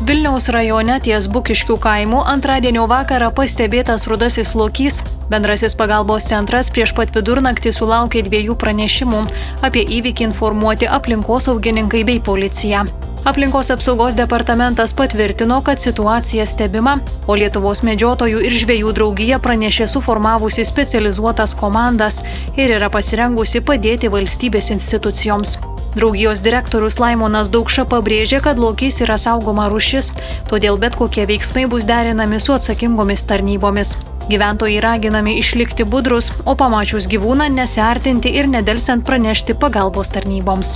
Vilniaus rajone ties Bukiškių kaimu antradienio vakarą pastebėtas rudasis lokys. Bendrasis pagalbos centras prieš pat vidurnaktį sulaukė 2 pranešimų. Apie įvykį informuoti aplinkosaugininkai bei policija. Aplinkos apsaugos departamentas patvirtino, kad situacija stebima, o Lietuvos medžiotojų ir žvejų draugija pranešė suformavusi specializuotas komandas ir yra pasirengusi padėti valstybės institucijoms. Draugijos direktorius Laimonas Daukša pabrėžė, kad lokys yra saugoma rūšis, todėl bet kokie veiksmai bus derinami su atsakingomis tarnybomis. Gyventojai raginami išlikti budrus, o pamačius gyvūną nesiartinti ir nedelsiant pranešti pagalbos tarnyboms.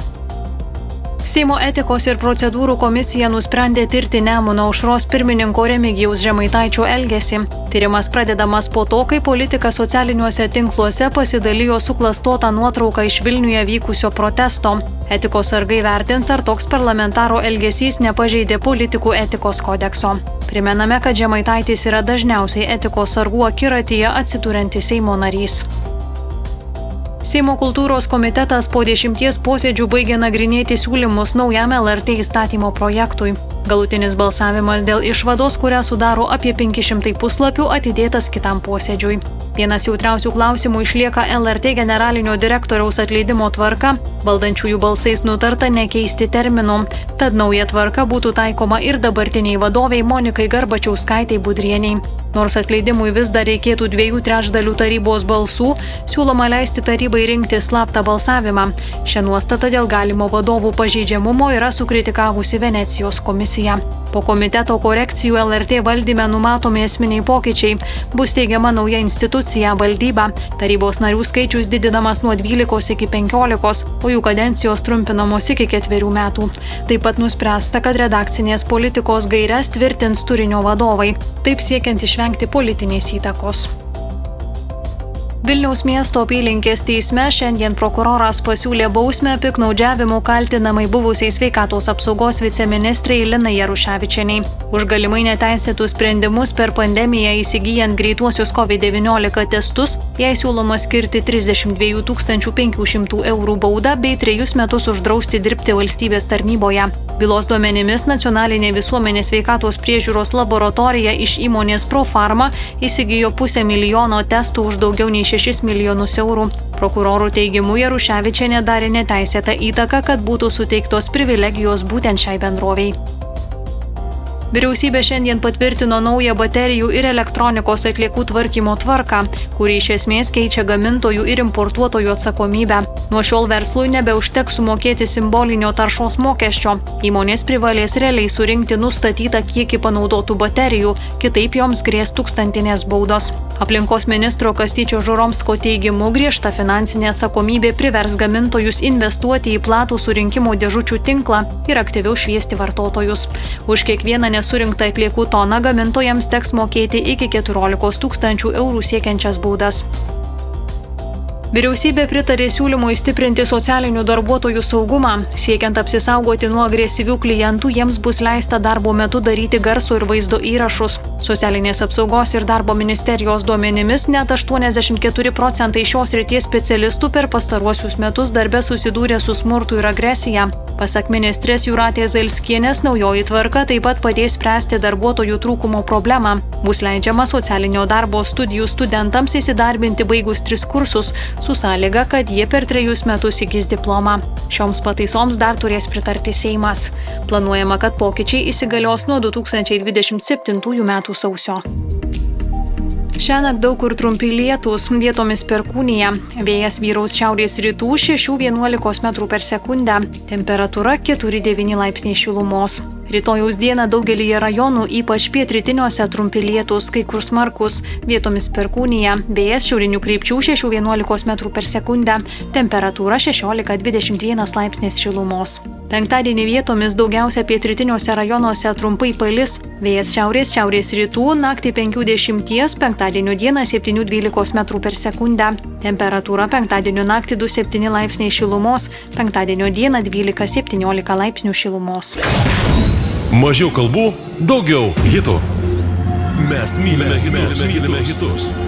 Seimo etikos ir procedūrų komisija nusprendė tirti Nemuno aušros pirmininko Remigijaus Žemaitaičio elgesį. Tyrimas pradedamas po to, kai politikas socialiniuose tinkluose pasidalijo suklastotą nuotrauką iš Vilniuje vykusio protesto. Etikos sargai vertins, ar toks parlamentaro elgesys nepažeidė politikų etikos kodekso. Primename, kad Žemaitaitis yra dažniausiai etikos sargų akiratyje atsiduriantis Seimo narys. Seimo kultūros komitetas po 10 posėdžių baigė nagrinėti siūlymus naujam LRT įstatymo projektui. Galutinis balsavimas dėl išvados, kurią sudaro apie 500 puslapių, atidėtas kitam posėdžiui. Vienas jautriausių klausimų išlieka LRT generalinio direktoriaus atleidimo tvarka. Valdančiųjų balsais nutarta nekeisti terminų. Tad nauja tvarka būtų taikoma ir dabartiniai vadoviai Monikai Garbačiauskaitei Budrienei. Nors atleidimui vis dar reikėtų 2/3 tarybos balsų, siūloma leisti tarybai rinkti slaptą balsavimą. Šią nuostatą dėl galimo vadovų pažeidžiamumo yra sukritikavusi Venecijos komisija. Po komiteto korekcijų LRT valdyme numatomi esminiai pokyčiai. Bus steigiama nauja institucija – valdyba. Tarybos narių skaičius didinamas nuo 12 iki 15, o jų kadencijos trumpinamos iki 4 metų. Taip pat nuspręsta, kad redakcinės politikos gaires tvirtins turinio vadovai, taip siekiant išvengti politinės įtakos. Vilniaus miesto apylinkės teisme šiandien prokuroras pasiūlė bausmę piktnaudžiavimu kaltinamai buvusiai sveikatos apsaugos viceministrei Linai Jaruševičienei. Už galimai neteisėtus sprendimus per pandemiją įsigyjant greituosius COVID-19 testus, jai siūloma skirti 32 500 eurų baudą bei 3 metus uždrausti dirbti valstybės tarnyboje. Bylos duomenimis nacionalinė visuomenės sveikatos priežiūros laboratorija iš įmonės Profarma įsigijo 500 000 testų už daugiau nei 6 milijonus eurų. Prokurorų teigimu Jaruševičienė darė neteisėtą įtaką, kad būtų suteiktos privilegijos būtent šiai bendrovei. Vyriausybė šiandien patvirtino naują baterijų ir elektronikos atliekų tvarkymo tvarką, kuri iš esmės keičia gamintojų ir importuotojų atsakomybę. Nuo šiol verslui nebeužteks sumokėti simbolinio taršos mokesčio. Įmonės privalės realiai surinkti nustatytą kiekį panaudotų baterijų, kitaip joms grės tūkstantinės baudos. Aplinkos ministro Kastyčio Žuromsko teigimu griežta finansinė atsakomybė privers gamintojus investuoti į platų surinkimo dėžučių tinklą ir aktyviau šviesti vartotojus. Už kiekvieną nesurinktą atliekų toną gamintojams teks mokėti iki 14 000 eurų siekiančias baudas. Vyriausybė pritarė siūlymui stiprinti socialinių darbuotojų saugumą. Siekiant apsisaugoti nuo agresyvių klientų, jiems bus leista darbo metu daryti garso ir vaizdo įrašus. Socialinės apsaugos ir darbo ministerijos duomenimis net 84% šios srities specialistų per pastaruosius metus darbe susidūrė su smurtu ir agresija. Pasak ministrės Jūratės Zailskienės, naujoji tvarka taip pat padės spręsti darbuotojų trūkumo problemą. Bus leidžiama socialinio darbo studijų studentams įsidarbinti baigus 3 kursus, su sąlyga, kad jie per 3 metus įgis diplomą. Šioms pataisoms dar turės pritarti Seimas. Planuojama, kad pokyčiai įsigalios nuo 2027 metų sausio. Šiąnakt daug kur trumpi lietūs, vietomis perkūnija. Vėjas vyraus šiaurės rytų 6–11 m/s. Temperatūra 4–9 laipsniai šilumos. Rytojaus dieną daugelyje rajonų, ypač pietrytiniuose trumpi lietūs, kai kur smarkus, vietomis perkūnija. Vėjas šiaurinių krypčių 6–11 m/s. Temperatūra 16–21 laipsniais šilumos. Penktadienį vietomis daugiausia pietrytiniuose rajonuose trumpai palis. Vėjas šiaurės rytų, naktį 5–10, penktadienio dieną 7–12 m/s. Temperatūra penktadienio naktį 2–7 laipsniai šilumos, penktadienio dieną 12–17 laipsnių šilumos. Mažiau kalbų, daugiau hitų. Mes mylime hitus.